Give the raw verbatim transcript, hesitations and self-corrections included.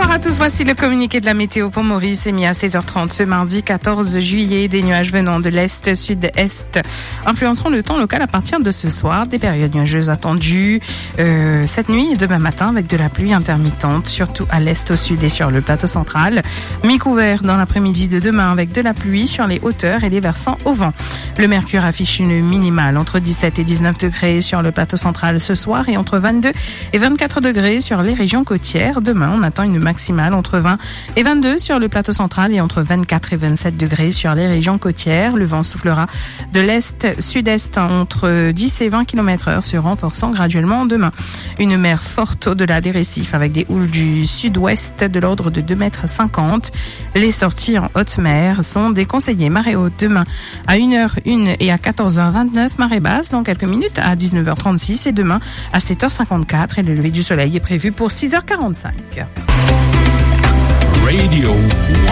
Bonsoir à tous, voici le communiqué de la météo pour Maurice, émis à seize heures trente ce mardi quatorze juillet. Des nuages venant de l'est, sud-est influenceront le temps local à partir de ce soir. Des périodes nuageuses attendues euh, cette nuit et demain matin avec de la pluie intermittente, surtout à l'est, au sud et sur le plateau central. Mi-couvert dans l'après-midi de demain avec de la pluie sur les hauteurs et les versants au vent. Le mercure affiche une minimale entre dix-sept et dix-neuf degrés sur le plateau central ce soir et entre vingt-deux et vingt-quatre degrés sur les régions côtières. Demain, on attend une maximale entre vingt et vingt-deux sur le plateau central et entre vingt-quatre et vingt-sept degrés sur les régions côtières. Le vent soufflera de l'est, sud-est entre dix et vingt kilomètres heure, se renforçant graduellement demain. Une mer forte au-delà des récifs avec des houles du sud-ouest de l'ordre de deux mètres cinquante. Les sorties en haute mer sont déconseillées. Marée haute demain à une heure une et à quatorze heures vingt-neuf. Marée basse dans quelques minutes à dix-neuf heures trente-six et demain à sept heures cinquante-quatre. Et le lever du soleil est prévu pour six heures quarante-cinq.